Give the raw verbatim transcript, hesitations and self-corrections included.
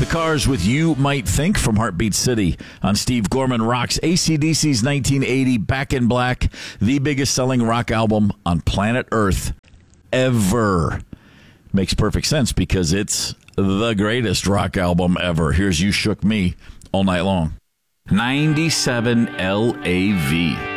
cars with You Might Think from Heartbeat City on Steve Gorman Rocks A C D C's nineteen eighty Back in Black, the biggest selling rock album on planet Earth ever. Makes perfect sense because it's the greatest rock album ever. Here's You Shook Me all night long. ninety-seven L A V.